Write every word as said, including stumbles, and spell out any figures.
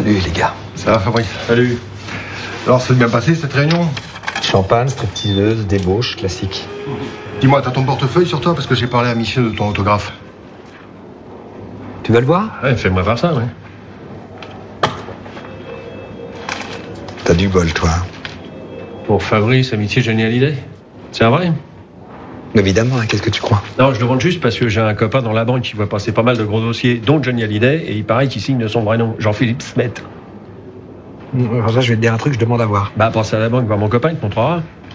Salut les gars. Ça va Fabrice? Salut. Alors, ça s'est bien passé cette réunion? Champagne, stripteaseuse, débauche, classique. Dis-moi, t'as ton portefeuille sur toi? Parce que j'ai parlé à Michel de ton autographe. Tu vas le voir? Ouais, fais-moi voir ça, ouais. T'as du bol, toi. Pour Fabrice, amitié Johnny Hallyday. C'est un vrai? Évidemment, hein, qu'est-ce que tu crois? Non, je demande juste parce que j'ai un copain dans la banque qui voit passer pas mal de gros dossiers, dont Johnny Hallyday, et il paraît qu'il signe de son vrai nom, Jean-Philippe Smet. Alors là, je vais te dire un truc, je demande à voir. Bah, pense à la banque, voir mon copain, il te montrera.